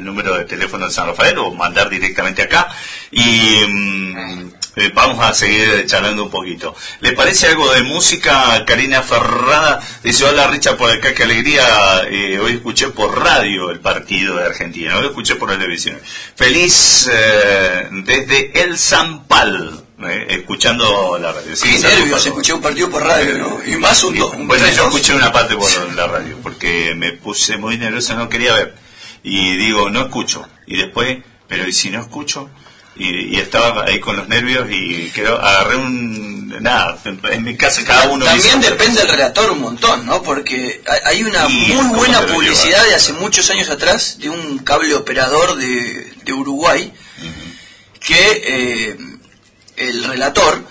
número de teléfono de San Rafael o mandar directamente acá y vamos a seguir charlando un poquito. ¿Le parece algo de música? Karina Ferrada dice: hola Richard, por acá, qué alegría, hoy escuché por radio el partido de Argentina, hoy escuché por televisión. Feliz desde El Zampal, escuchando la radio. Sí, qué nervios, escuché un partido por radio, ¿no? Y más un dos. Bueno, yo escuché una parte por la radio porque me puse muy nervioso, no quería ver y digo, no escucho, y después, pero ¿y si no escucho? Y estaba ahí con los nervios y agarré nada, en mi casa cada uno también depende del relator un montón, ¿no? Porque hay una muy buena publicidad de hace muchos años atrás de un cable operador de Uruguay, que el relator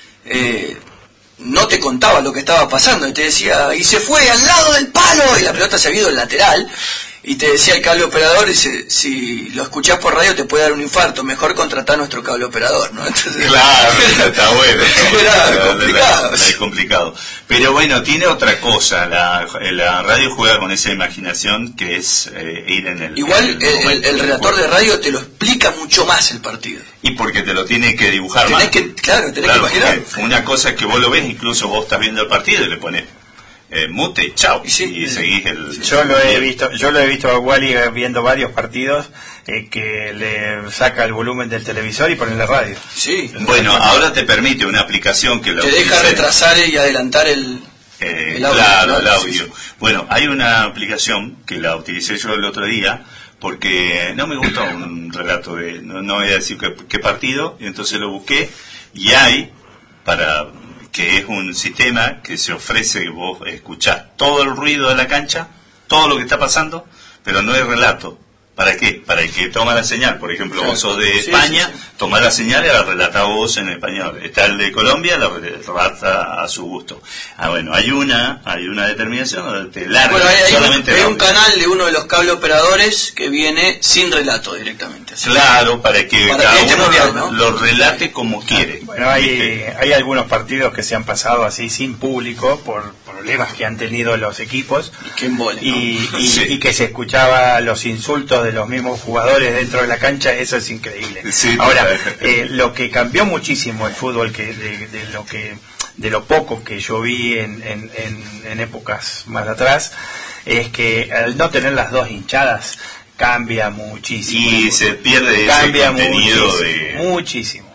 no te contaba lo que estaba pasando y te decía, y se fue al lado del palo y la pelota se había ido al lateral. Y te decía el cable operador, dice, si lo escuchás por radio te puede dar un infarto, mejor contratar a nuestro cable operador, ¿no? Entonces, claro, está bueno. Era complicado. Es complicado. Pero bueno, tiene otra cosa, la radio juega con esa imaginación que es ir en el... Igual el relator de radio te lo explica mucho más el partido. Y porque te lo tiene que dibujar más. Tenés que imaginar. Una cosa es que vos lo ves, incluso vos estás viendo el partido y le pones... mute, chao, y seguís el... Yo lo he visto a Wally viendo varios partidos que le saca el volumen del televisor y pone la radio. Sí. Bueno, ahora te permite una aplicación que te deja retrasar y adelantar el audio. Claro, el audio. Sí. Bueno, hay una aplicación que la utilicé yo el otro día porque no me gustó un relato de... No voy a decir qué partido, y entonces lo busqué y hay que es un sistema que se ofrece que vos escuchás todo el ruido de la cancha, todo lo que está pasando, pero no hay relato. ¿Para qué? Para el que toma la señal. Por ejemplo, vos sos de España, tomás la señal y la relatás vos en español. Está el de Colombia, la relata a su gusto. Bueno, hay una determinación donde te larga. Bueno, hay un canal de uno de los cable operadores que viene sin relato directamente. ¿Sí? Claro, para que cada uno lo relate como quiere. Bueno, hay algunos partidos que se han pasado así sin público por problemas que han tenido los equipos y que se escuchaba los insultos de los mismos jugadores dentro de la cancha. Eso es increíble. Sí, ahora, lo que cambió muchísimo el fútbol, de lo poco que yo vi en épocas más atrás, es que al no tener las dos hinchadas cambia muchísimo y se pierde ese contenido muchísimo.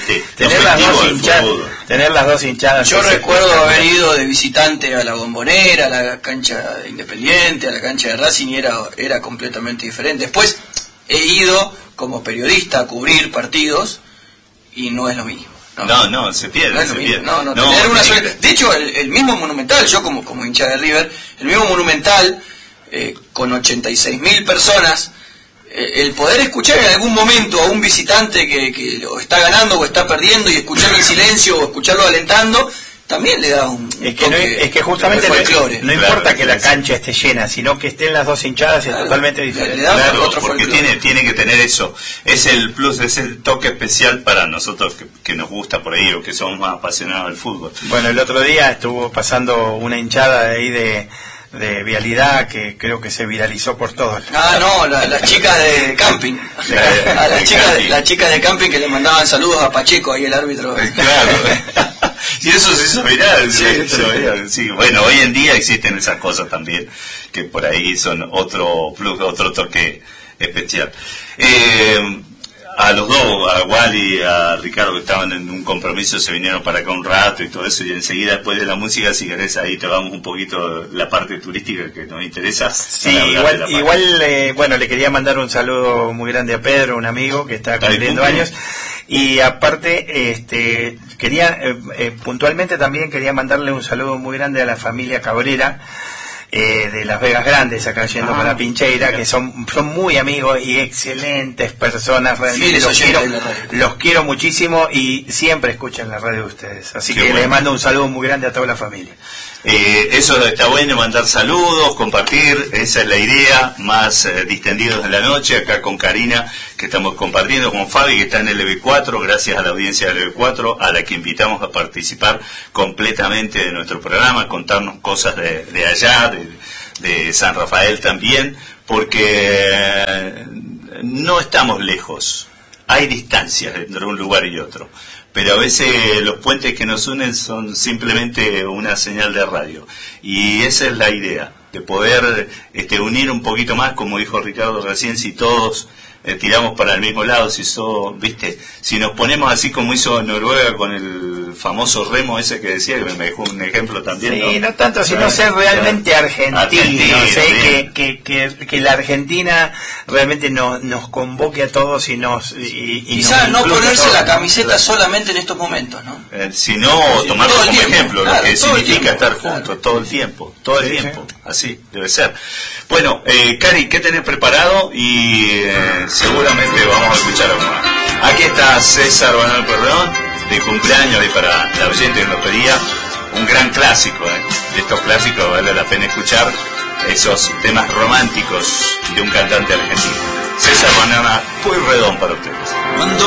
Tener las dos hinchadas. Yo recuerdo haber ido de visitante a la Bombonera, a la cancha de Independiente, a la cancha de Racing, y era completamente diferente. Después he ido como periodista a cubrir partidos y no es lo mismo. No, se pierde. De hecho, el mismo Monumental, yo como hincha de River, el mismo Monumental, con 86.000 personas, el poder escuchar en algún momento a un visitante que o está ganando o está perdiendo y escucharlo en silencio o escucharlo alentando, también le da un toque. Es que justamente no importa que la cancha esté llena, sino que estén las dos hinchadas y es totalmente diferente. Porque tiene que tener eso. Es el plus, es el toque especial para nosotros que nos gusta por ahí o que somos más apasionados del fútbol. Bueno, el otro día estuvo pasando una hinchada de ahí de Vialidad que creo que se viralizó por todos. Las chicas de camping. Las chicas de camping que le mandaban saludos a Pacheco, ahí el árbitro. Claro. Y eso se hizo viral. Sí. Bueno, hoy en día existen esas cosas también, que por ahí son otro plus, otro toque especial. A los dos, a Wally y a Ricardo, que estaban en un compromiso, se vinieron para acá un rato y todo eso, y enseguida después de la música, si querés, ahí te vamos un poquito la parte turística que nos interesa. Sí, igual le quería mandar un saludo muy grande a Pedro, un amigo que está cumpliendo años, y aparte, puntualmente también quería mandarle un saludo muy grande a la familia Cabrera, de Las Vegas Grandes, acá yendo con la Pincheira, que son muy amigos y excelentes personas, realmente los quiero muchísimo y siempre escuchan la radio de ustedes, así que les mando un saludo muy grande a toda la familia. Eso está bueno, mandar saludos, compartir, esa es la idea, más distendidos de la noche, acá con Karina, que estamos compartiendo, con Fabi, que está en el EB4, gracias a la audiencia del EB4, a la que invitamos a participar completamente de nuestro programa, contarnos cosas de allá, de San Rafael también, porque no estamos lejos. Hay distancias entre un lugar y otro. Pero a veces los puentes que nos unen son simplemente una señal de radio. Y esa es la idea, de poder unir un poquito más, como dijo Ricardo recién, si todos tiramos para el mismo lado, si nos ponemos así como hizo Noruega con el famoso remo ese que decía, que me dejó un ejemplo también. Sí, no tanto, sino ser realmente argentinos, que la Argentina realmente nos convoque a todos y quizás no ponerse la camiseta solamente en estos momentos, ¿no? Sino tomarlo como ejemplo, lo que significa estar juntos todo el tiempo, así debe ser. Bueno, Cari, ¿qué tenés preparado? Y seguramente vamos a escuchar algo más. Aquí está César Manuel Perrón, de cumpleaños, y para la oyente de Glotoría, un gran clásico, de estos clásicos vale la pena escuchar, esos temas románticos de un cantante argentino. César Manuel Pueyrredón para ustedes.